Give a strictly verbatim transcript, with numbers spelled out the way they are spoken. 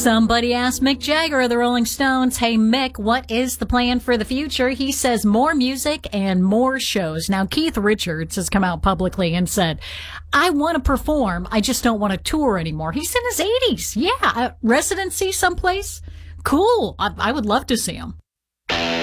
Somebody asked Mick Jagger of the Rolling Stones, hey, Mick, what is the plan for the future? He says more music and more shows. Now, Keith Richards has come out publicly and said, I want to perform. I just don't want to tour anymore. He's in his eighties. Yeah. Uh, residency someplace? Cool. I, I would love to see him.